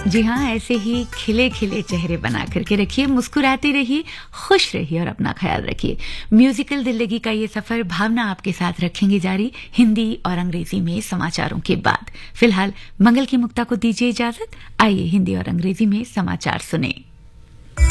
जी हाँ, ऐसे ही खिले खिले चेहरे बना करके रखिए, मुस्कुराते रहिए, खुश रहिए और अपना ख्याल रखिए। म्यूजिकल दिल्लगी का ये सफर भावना आपके साथ रखेंगे जारी, हिंदी और अंग्रेजी में समाचारों के बाद। फिलहाल मंगल की मुक्ता को दीजिए इजाजत। आइए हिंदी और अंग्रेजी में समाचार सुने।